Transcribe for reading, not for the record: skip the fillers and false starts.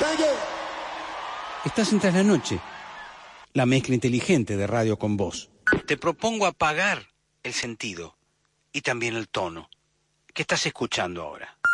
Estás en Tras la Noche, la mezcla inteligente de radio con voz. Te propongo apagar el sentido y también el tono. ¿Qué estás escuchando ahora?